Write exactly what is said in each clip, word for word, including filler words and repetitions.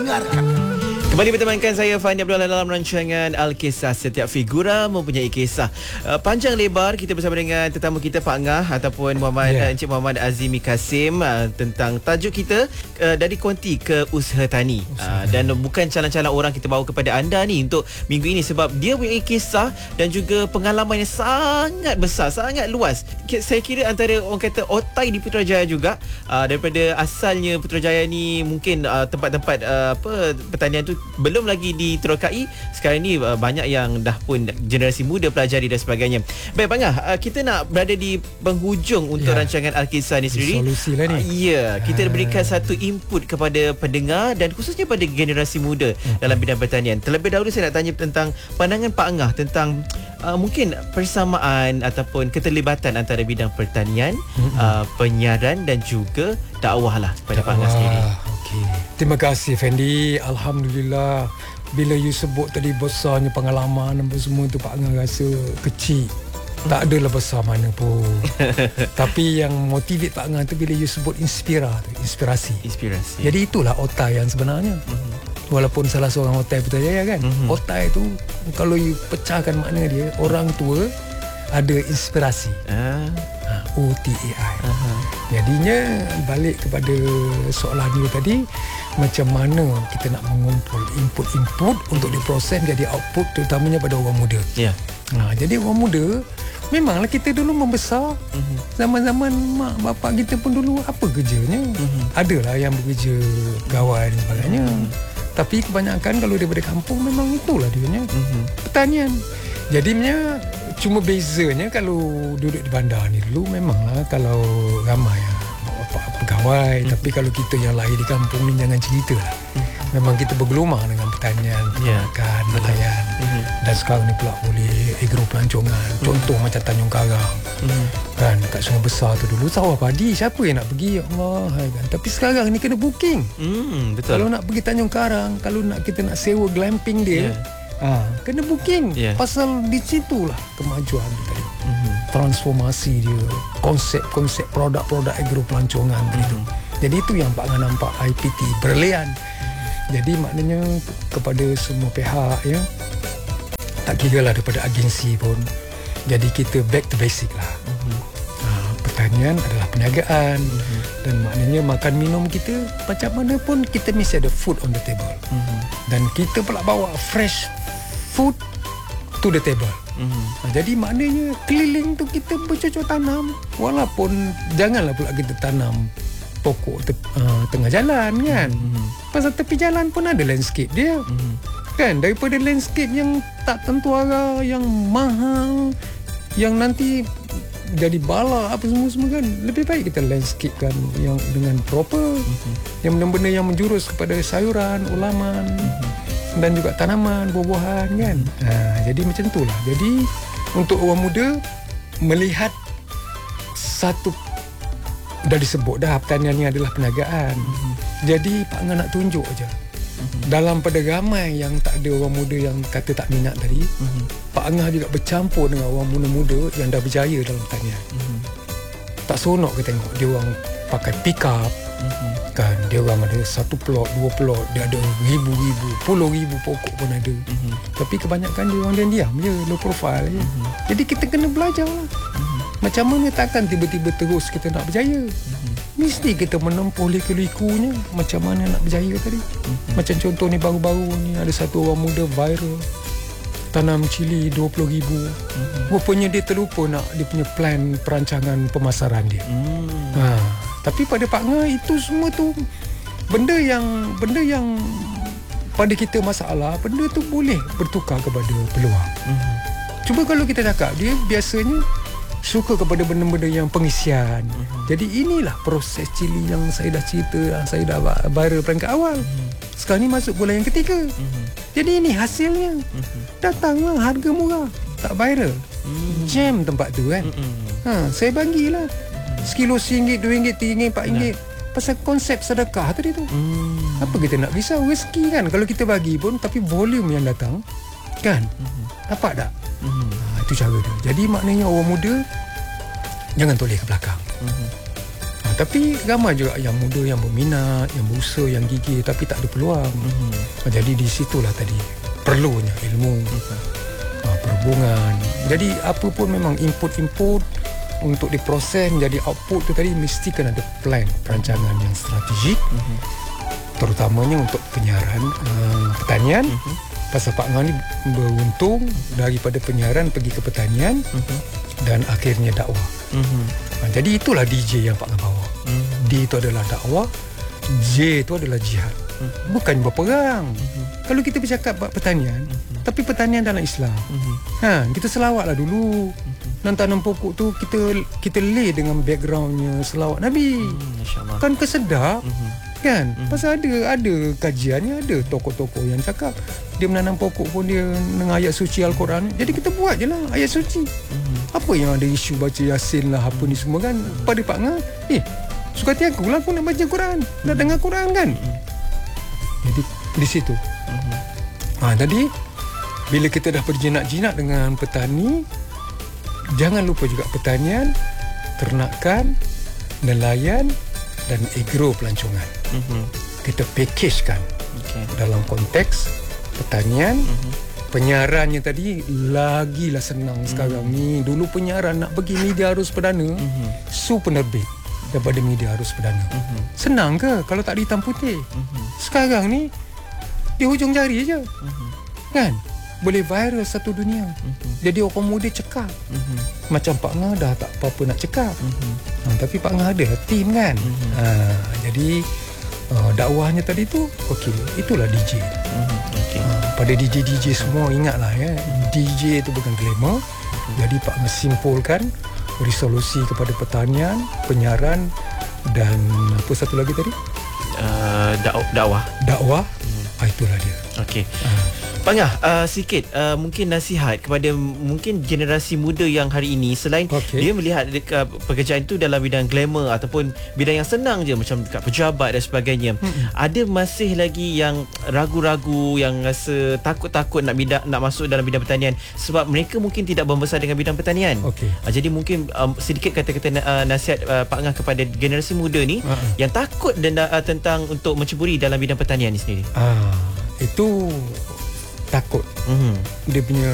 dengarkan. Kembali bertemankan saya Fandi Abdullah dalam rancangan Al-Kisah. Setiap figura mempunyai kisah uh, panjang lebar. Kita bersama dengan tetamu kita Pak Ngah ataupun Muhammad yeah. uh, Encik Muhammad Azimi Kasim uh, tentang tajuk kita uh, dari konti ke usaha tani. Uh, dan bukan calon-calon orang kita bawa kepada anda ni untuk minggu ini sebab dia punya kisah dan juga pengalaman yang sangat besar, sangat luas. Saya kira antara orang kata otai di Putrajaya juga, uh, daripada asalnya Putrajaya ni mungkin uh, tempat-tempat uh, apa pertanian tu belum lagi diterokai. Sekarang ni uh, banyak yang dah pun generasi muda pelajari dan sebagainya. Baik Pak Ngah, uh, kita nak berada di penghujung untuk ya. rancangan Al-Kisah ni sendiri. Solusi lah ni. Uh, ya, kita ha. berikan satu input kepada pendengar dan khususnya pada generasi muda hmm. dalam bidang pertanian. Terlebih dahulu saya nak tanya tentang pandangan Pak Ngah tentang uh, mungkin persamaan ataupun keterlibatan antara bidang pertanian, hmm. uh, penyiaran dan juga dakwah lah kepada Pak Ngah sendiri. Okay. Terima kasih Fendi. Alhamdulillah. Bila you sebut tadi besarnya pengalaman apa semua tu, Pak Ngah rasa kecil. Tak adalah besar mana pun. Tapi yang motivate Pak Ngah tu bila you sebut inspira tu, inspirasi. Inspirasi. Jadi itulah otai yang sebenarnya. Mm-hmm. Walaupun salah seorang otai Putrajaya kan. Mm-hmm. Otai tu kalau you pecahkan makna dia, orang tua ada inspirasi. Ah. O T A I. Uh-huh. Jadinya balik kepada soalan you tadi, macam mana kita nak mengumpul input-input untuk diproses jadi output terutamanya pada orang muda. Ya. Yeah. Nah, jadi orang muda memanglah kita dulu membesar. Uh-huh. Zaman-zaman mak bapak kita pun dulu apa kerjanya? Uh-huh. Adalah yang bekerja gawai dan sebagainya. Uh-huh. Tapi kebanyakan kalau daripada kampung memang itulah dianya. Uh-huh. Pertanian. Jadinya cuma bezanya kalau duduk di bandar ni dulu memanglah kalau ramai apa pegawai, hmm. tapi kalau kita yang lahir di kampung ni jangan cerita lah. Hmm. Memang kita bergelumah dengan pertanian, peternakan, yeah. nelayan. Hmm. Dan sekarang ni pula boleh agro pelancongan. Hmm. Contoh macam Tanjung Karang. Hmm. Kan dekat Sungai Besar tu dulu sawah padi, siapa yang nak pergi? Ya Allah, kan. Tapi sekarang ni kena booking. Hmm, betul. Kalau nak pergi Tanjung Karang, kalau nak kita nak sewa glamping dia, yeah. Ha, kena booking. Yeah. Pasal di situlah kemajuan tadi. Mm-hmm. Transformasi dia, konsep-konsep produk-produk agro pelancongan mm-hmm. itu. Jadi itu yang Pak Ngah nampak I P T berlian. Mm-hmm. Jadi maknanya kepada semua pihak ya. Tak kira lah daripada agensi pun. Jadi kita back to basic lah. Mm-hmm. Ha, pertanian adalah perniagaan. Mm-hmm. Dan maknanya makan minum kita macam mana pun kita mesti ada food on the table. Mm-hmm. Dan kita pula bawa fresh food to the table. Mm-hmm. Ha, jadi maknanya keliling tu kita bercocok tanam. Walaupun janganlah pula kita tanam pokok te- uh, tengah jalan kan. Mm-hmm. Pasal tepi jalan pun ada landscape dia. Mm-hmm. Kan daripada landscape yang tak tentu arah, yang mahal, yang nanti jadi bala apa semua-semua kan, lebih baik kita landscapekan yang dengan proper. Mm-hmm. Yang benda-benda yang menjurus kepada sayuran, ulaman, mm-hmm. dan juga tanaman, buah-buahan kan. Ha, jadi macam itulah. Jadi untuk orang muda melihat satu dah disebut dah pertanian ni adalah perniagaan. Mm-hmm. Jadi Pak Ngah nak tunjuk aja. Mm-hmm. Dalam pada ramai yang tak ada orang muda yang kata tak minat tadi, mm-hmm. Pak Ngah juga bercampur dengan orang muda-muda yang dah berjaya dalam pertanian. Mm-hmm. Tak seronok ke tengok dia orang pakai pick up. Mm-hmm. Kan dia orang ada satu plot, dua plot, dia ada ribu-ribu, puluh ribu pokok pun ada. Mm-hmm. Tapi kebanyakan dia orang diam-diam je, low profile je. Mm-hmm. Jadi kita kena belajar lah. Mm-hmm. Macam mana takkan tiba-tiba terus kita nak berjaya. Mm-hmm. Mesti kita menempuh liku-likunya macam mana nak berjaya tadi. Mm-hmm. Macam contoh ni baru-baru ni ada satu orang muda viral tanam cili dua puluh ribu. Mm-hmm. Rupanya dia terlupa nak dia punya plan perancangan pemasaran dia. Mm-hmm. Ha. Tapi pada Pak Ngah itu semua tu benda yang benda yang pada kita masalah, benda tu boleh bertukar kepada peluang. Mm-hmm. Cuba kalau kita cakap dia biasanya suka kepada benda-benda yang pengisian. Mm-hmm. Jadi inilah proses cili yang saya dah cerita, yang saya dah viral peringkat awal. Mm-hmm. Sekarang ni masuk bulan yang ketiga. Mm-hmm. Jadi ini hasilnya. Mm-hmm. Datanglah harga murah, tak viral. Mm-hmm. Jam tempat tu kan. Mm-hmm. Ha, saya bagilah. Sekilo RM satu, dua ringgit, tiga ringgit, empat ringgit. Nah. Pasal konsep sedekah tadi tu. Hmm. Apa kita nak risau? Rezeki kan. Kalau kita bagi pun, tapi volume yang datang, kan? Hmm. Dapat tak? Hmm. Ha, itu cara dia. Jadi maknanya orang muda, jangan toleh ke belakang. Hmm. Ha, tapi ramai juga yang muda yang berminat, yang berusaha, yang gigih tapi tak ada peluang. Mm-hmm. Jadi di situlah tadi perlunya ilmu, mm-hmm. uh, perhubungan. Jadi apa pun memang input-input untuk diproses menjadi output tu tadi mesti kena ada plan, perancangan yang strategik. Mm-hmm. Terutamanya untuk penyiaran uh, pertanian. Mm-hmm. Pasal Pak Ngah ni beruntung daripada penyiaran pergi ke pertanian, mm-hmm. dan akhirnya dakwah. Mm-hmm. Ha, jadi itulah D J yang Pak Ngah bawa. Mm-hmm. D itu adalah dakwah, J itu adalah jihad. Mm-hmm. Bukan berperang. Mm-hmm. Kalau kita bercakap pertanian, mm-hmm. tapi pertanian dalam Islam. Mm-hmm. Ha, kita selawatlah dulu. Mm-hmm. Dan tanam pokok tu kita kita lay dengan backgroundnya selawat Nabi. Mm-hmm. Kan kesedap. Mm-hmm. Kan? Mm-hmm. Pasal ada ada kajiannya, ada tokoh-tokoh yang cakap dia menanam pokok pun dia dengan ayat suci Al-Quran. Jadi kita buat je lah ayat suci. Mm-hmm. Apa yang ada isu baca Yasin lah, apa ni semua kan. Mm-hmm. Pada Pak Ngah, eh suka hati aku lah aku nak baca Quran, mm-hmm. nak dengar Quran kan. Mm-hmm. Jadi di situ. Mm-hmm. Ha, jadi bila kita dah berjinak-jinak dengan petani, jangan lupa juga pertanian, ternakan, nelayan dan agro pelancongan. Mm-hmm. Kita packagekan okay. dalam konteks pertanian. Mm-hmm. Penyiarannya tadi lagilah senang. Mm-hmm. Sekarang ni, dulu penyiaran nak pergi media arus perdana, mm-hmm. su penerbit daripada media arus perdana. Mm-hmm. Senang ke kalau tak ada hitam putih? Mm-hmm. Sekarang ni di hujung jari je. Mm-hmm. Kan? Boleh viral satu dunia. Mm-hmm. Jadi orang muda cekap. Mm-hmm. Macam Pak Ngah dah tak apa-apa nak cekap. Mm-hmm. Ha, tapi Pak Ngah ada tim kan. Mm-hmm. Ha, jadi uh, dakwahnya tadi tu okey, itulah D J. Mm-hmm. Okay. Ha, pada D J-D J semua ingatlah ya, mm-hmm. D J itu bukan glamour. Mm-hmm. Jadi Pak Ngah simpulkan resolusi kepada pertanian, penyiaran dan apa satu lagi tadi? Uh, dakwah. Dakwah. Mm-hmm. Ha, itulah dia. Okey. Ha. Pak Ngah, uh, sikit uh, mungkin nasihat kepada mungkin generasi muda yang hari ini, selain okay. dia melihat dekat pekerjaan itu dalam bidang glamour ataupun bidang yang senang je macam dekat pejabat dan sebagainya. Mm-hmm. Ada masih lagi yang ragu-ragu, yang rasa takut-takut nak bidang, nak masuk dalam bidang pertanian sebab mereka mungkin tidak membesar dengan bidang pertanian. Okay. Uh, jadi mungkin um, sedikit kata-kata uh, nasihat uh, Pak Ngah kepada generasi muda ni uh-huh. yang takut dan uh, tentang untuk menceburi dalam bidang pertanian ni sendiri. Ah, itu takut. Mm-hmm. Dia punya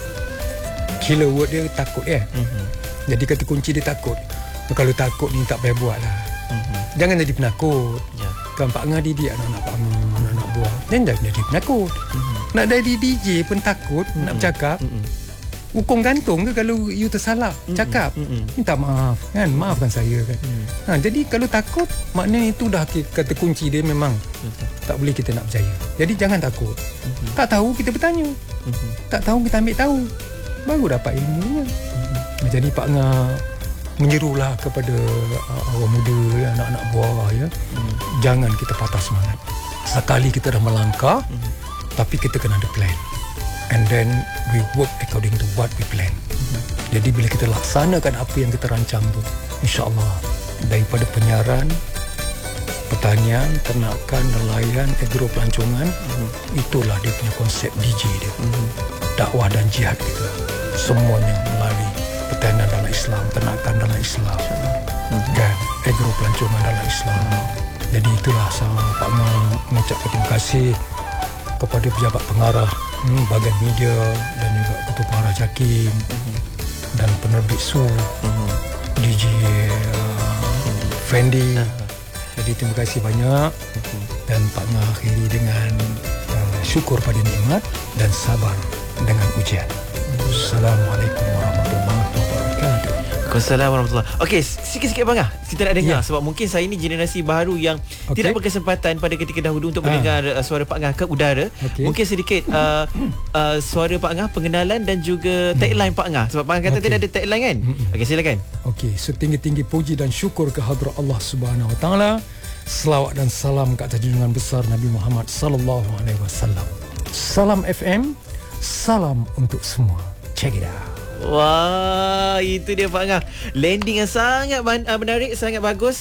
killer word dia takut ya. Mm-hmm. Jadi kata kunci dia takut. Kalau takut ni tak payah buat lah. Mm-hmm. Jangan jadi penakut. Yeah. Kan Pak Ngah didik anak-anak Pak Ngah, anak-anak buah. Jangan jadi penakut. Mm-hmm. Nak jadi D J pun takut. Mm-hmm. Nak bercakap. Mm-hmm. Hukum gantung ke kalau you tersalah mm-hmm. cakap. Mm-hmm. Minta maaf kan. Maafkan saya kan. Mm-hmm. Ha, jadi kalau takut, maknanya itu dah kata kunci dia memang mm-hmm. tak boleh kita nak percaya. Jadi jangan takut. Mm-hmm. Tak tahu kita bertanya. Mm-hmm. Tak tahu kita ambil tahu. Baru dapat ilmunya. Mm-hmm. Jadi Pak Ngah menyerulah kepada uh, orang muda, anak-anak buah ya. Mm-hmm. Jangan kita patah semangat. Sekali kita dah melangkah, mm-hmm. tapi kita kena ada plan. And then we work according to what we plan. Mm-hmm. Jadi bila kita laksanakan apa yang kita rancang tu, insya-Allah daripada penyiaran, pertanian, ternakan, nelayan, agro pelancongan, mm-hmm. itulah dia punya konsep D J dia. Mm-hmm. Dakwah dan jihad kita. Semuanya melalui pertanian dalam Islam, ternakan dalam Islam, mm-hmm. dan agro pelancongan dalam Islam. Mm-hmm. Jadi itulah sama Pak Ngah mengucapkan terima kasih kepada pejabat pengarah, hmm, bahagian media dan juga ketua pengarah JAKIM, mm-hmm. dan penerbit S U, mm-hmm. D J uh, Fendi. Uh-huh. Jadi terima kasih banyak. Uh-huh. Dan Pak Ngah akhiri dengan uh, syukur pada nikmat dan sabar dengan ujian. Uh-huh. Assalamualaikum warahmatullahi wabarakatuh. Waalaikumsalam warahmatullahi. Okey, sikit-sikit Pak Ngah kita nak dengar, yeah. sebab mungkin saya ni generasi baru yang okay. tidak berkesempatan pada ketika dahulu untuk ah. mendengar uh, suara Pak Ngah ke udara. Okay. Mungkin sedikit uh, uh, suara Pak Ngah, pengenalan dan juga tagline Pak Ngah, sebab Pak Ngah kata okay. tadi ada tagline kan. Okey, silakan. Okey, setinggi-tinggi puji dan syukur ke hadrat Allah Subhanahu Wa Taala. Selawat dan salam ke atas junjungan besar Nabi Muhammad sallallahu alaihi wasallam. Salam F M, salam untuk semua. Check it out. Wah, itu dia Pak Ngah. Landing yang sangat menarik, sangat bagus.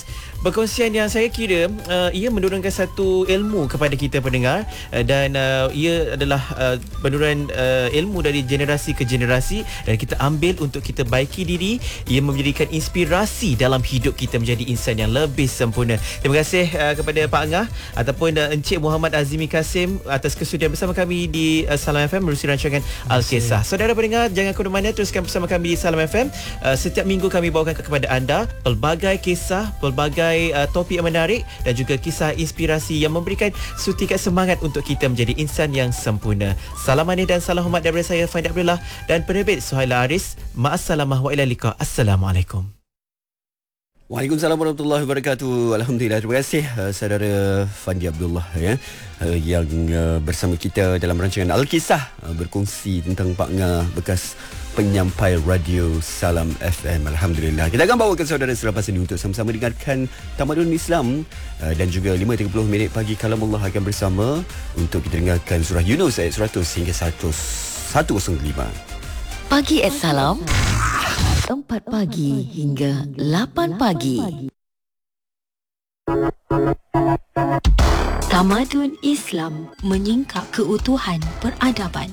perkongsian yang saya kira uh, ia menurunkan satu ilmu kepada kita pendengar, uh, dan uh, ia adalah uh, penurunan uh, ilmu dari generasi ke generasi, dan kita ambil untuk kita baiki diri. Ia menjadikan inspirasi dalam hidup kita menjadi insan yang lebih sempurna. Terima kasih uh, kepada Pak Angah ataupun uh, Encik Muhammad Azimi Kasim atas kesudian bersama kami di uh, Salam F M menerusi rancangan Al-Kisah. Saudara pendengar, jangan ke mana-mana, teruskan bersama kami di Salam F M. Uh, setiap minggu kami bawakan kepada anda pelbagai kisah, pelbagai uh, topik yang menarik dan juga kisah inspirasi yang memberikan suntikan semangat untuk kita menjadi insan yang sempurna. Salam manis dan salam hormat daripada saya Fandi Abdullah dan penerbit Suhaila Aris. Ma'assalamah wa ila liqa. Assalamualaikum. Waalaikumsalam warahmatullahi wabarakatuh. Alhamdulillah, terima kasih uh, saudara Fandi Abdullah ya, uh, yang uh, bersama kita dalam rancangan Al-Kisah, uh, berkongsi tentang Pak Ngah, bekas penyampai radio Salam F M. Alhamdulillah. Kita akan bawakan saudara selepas ini untuk sama-sama dengarkan Tamadun Islam, uh, dan juga lima tiga puluh minit pagi Kalam Allah akan bersama untuk kita dengarkan surah Yunus ayat seratus hingga seratus lima. Pagi at Salam, empat pagi hingga lapan pagi. Tamadun Islam menyingkap keutuhan peradaban.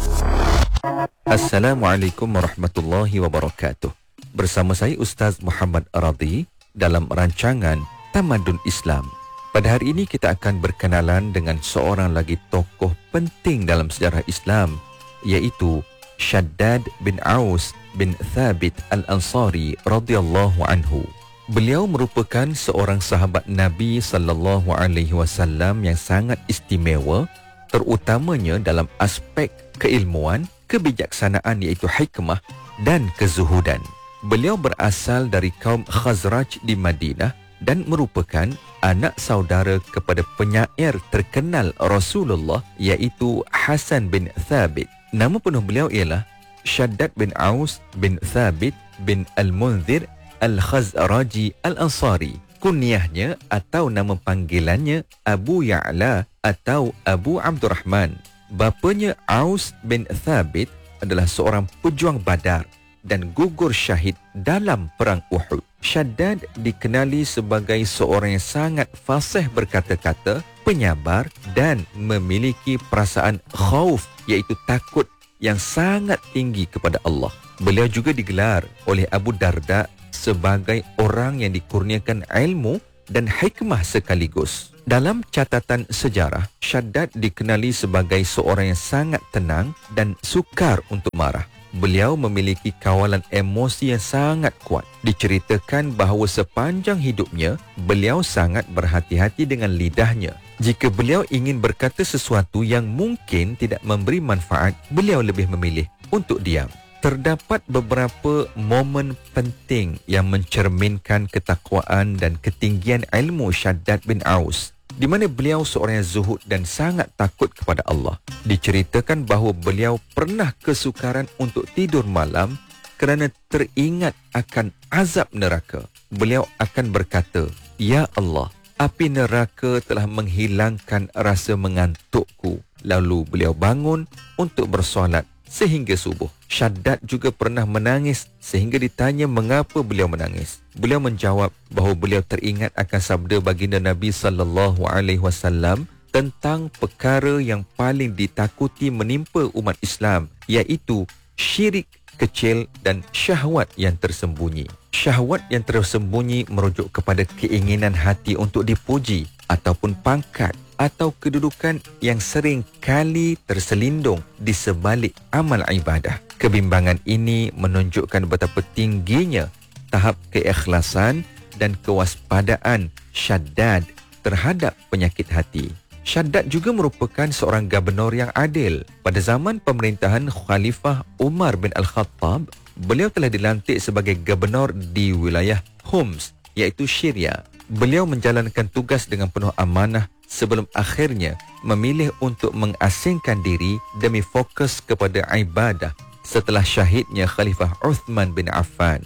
Assalamualaikum warahmatullahi wabarakatuh. Bersama saya Ustaz Muhammad Aradi dalam rancangan Tamadun Islam. Pada hari ini kita akan berkenalan dengan seorang lagi tokoh penting dalam sejarah Islam, iaitu Shaddad bin Aus bin Thabit Al-Ansari radhiyallahu anhu. Beliau merupakan seorang sahabat Nabi sallallahu alaihi wasallam yang sangat istimewa, terutamanya dalam aspek keilmuan, kebijaksanaan iaitu hikmah dan kezuhudan. Beliau berasal dari kaum Khazraj di Madinah dan merupakan anak saudara kepada penyair terkenal Rasulullah iaitu Hasan bin Thabit. Nama penuh beliau ialah Shaddad bin Aus bin Thabit bin Al-Munzir Al-Khazraji Al-Ansari. Kunyahnya atau nama panggilannya Abu Ya'la atau Abu Abdurrahman. Bapanya Aus bin Thabit adalah seorang pejuang Badar dan gugur syahid dalam perang Uhud. Shaddad dikenali sebagai seorang yang sangat fasih berkata-kata, penyabar dan memiliki perasaan khauf iaitu takut yang sangat tinggi kepada Allah. Beliau juga digelar oleh Abu Darda sebagai orang yang dikurniakan ilmu dan hikmah sekaligus. Dalam catatan sejarah, Shaddad dikenali sebagai seorang yang sangat tenang dan sukar untuk marah. Beliau memiliki kawalan emosi yang sangat kuat. Diceritakan bahawa sepanjang hidupnya, beliau sangat berhati-hati dengan lidahnya. Jika beliau ingin berkata sesuatu yang mungkin tidak memberi manfaat, beliau lebih memilih untuk diam. Terdapat beberapa momen penting yang mencerminkan ketakwaan dan ketinggian ilmu Shaddad bin Aus, di mana beliau seorang yang zuhud dan sangat takut kepada Allah. Diceritakan bahawa beliau pernah kesukaran untuk tidur malam kerana teringat akan azab neraka. Beliau akan berkata, "Ya Allah, api neraka telah menghilangkan rasa mengantukku." Lalu beliau bangun untuk bersolat sehingga subuh. Shaddad juga pernah menangis sehingga ditanya mengapa beliau menangis. Beliau menjawab bahawa beliau teringat akan sabda baginda Nabi sallallahu alaihi wasallam tentang perkara yang paling ditakuti menimpa umat Islam, iaitu syirik kecil dan syahwat yang tersembunyi. Syahwat yang tersembunyi merujuk kepada keinginan hati untuk dipuji ataupun pangkat atau kedudukan yang sering kali terselindung di sebalik amal ibadah. Kebimbangan ini menunjukkan betapa tingginya tahap keikhlasan dan kewaspadaan Shaddad terhadap penyakit hati. Shaddad juga merupakan seorang gubernur yang adil. Pada zaman pemerintahan Khalifah Umar bin Al-Khattab, beliau telah dilantik sebagai gubernur di wilayah Homs, iaitu Syria. Beliau menjalankan tugas dengan penuh amanah sebelum akhirnya memilih untuk mengasingkan diri demi fokus kepada ibadah setelah syahidnya Khalifah Uthman bin Affan.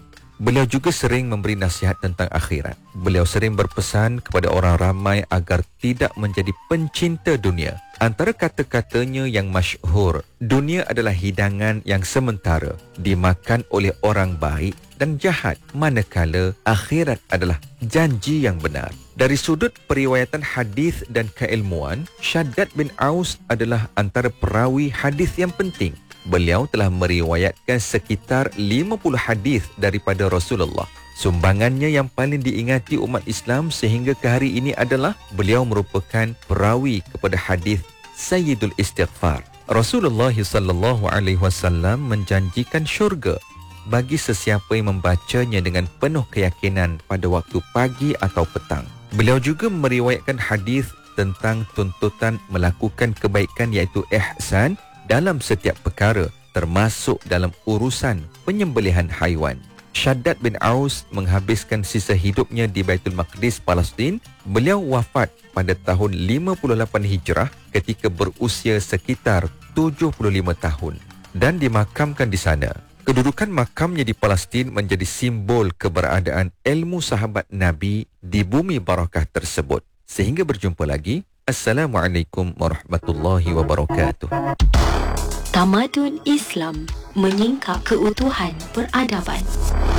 Beliau juga sering memberi nasihat tentang akhirat. Beliau sering berpesan kepada orang ramai agar tidak menjadi pencinta dunia. Antara kata-katanya yang masyhur, dunia adalah hidangan yang sementara, dimakan oleh orang baik dan jahat, manakala akhirat adalah janji yang benar. Dari sudut periwayatan hadis dan keilmuan, Shaddad bin Aus adalah antara perawi hadis yang penting. Beliau telah meriwayatkan sekitar lima puluh hadis daripada Rasulullah. Sumbangannya yang paling diingati umat Islam sehingga ke hari ini adalah beliau merupakan perawi kepada hadis Sayyidul Istighfar. Rasulullah sallallahu alaihi wasallam menjanjikan syurga bagi sesiapa yang membacanya dengan penuh keyakinan pada waktu pagi atau petang. Beliau juga meriwayatkan hadis tentang tuntutan melakukan kebaikan iaitu ihsan dalam setiap perkara, termasuk dalam urusan penyembelihan haiwan. Shaddad bin Aus menghabiskan sisa hidupnya di Baitul Maqdis, Palestin. Beliau wafat pada tahun lima puluh lapan Hijrah ketika berusia sekitar tujuh puluh lima tahun dan dimakamkan di sana. Kedudukan makamnya di Palestin menjadi simbol keberadaan ilmu sahabat Nabi di bumi barakah tersebut. Sehingga berjumpa lagi. Assalamualaikum warahmatullahi wabarakatuh. Tamadun Islam menyingkap keutuhan peradaban.